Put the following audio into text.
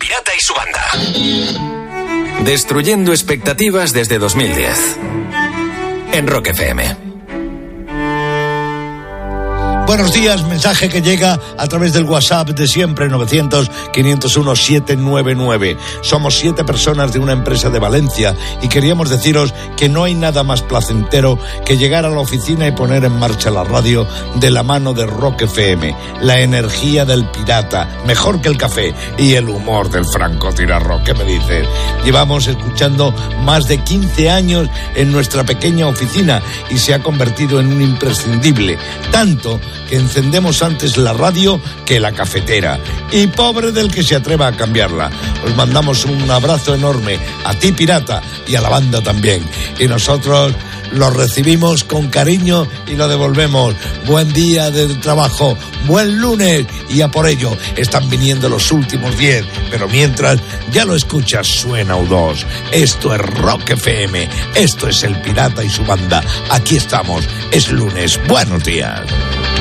Pirata y su banda. Destruyendo expectativas desde 2010. En Rock FM. Buenos días, mensaje que llega a través del WhatsApp de siempre, 900-501-799. Somos 7 personas de una empresa de Valencia y queríamos deciros que no hay nada más placentero que llegar a la oficina y poner en marcha la radio de la mano de Rock FM. La energía del pirata, mejor que el café, y el humor del francotirador. ¿Qué me dices? Llevamos escuchando más de 15 años en nuestra pequeña oficina y se ha convertido en un imprescindible. Tanto que encendemos antes la radio que la cafetera. Y pobre del que se atreva a cambiarla. Os mandamos un abrazo enorme a ti, pirata, y a la banda también. Y nosotros lo recibimos con cariño y lo devolvemos. Buen día de trabajo, buen lunes, y a por ello están viniendo los últimos 10. Pero mientras, ya lo escuchas, suena U2. Esto es Rock FM, esto es el pirata y su banda. Aquí estamos, es lunes, buenos días.